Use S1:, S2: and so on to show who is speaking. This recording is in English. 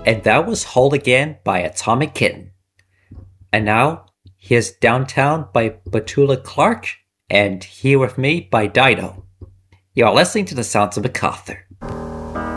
S1: And that was Whole Again by Atomic Kitten. And now, here's Downtown by Petula Clark, and Here With Me by Dido. You are listening to the sounds of MacArthur.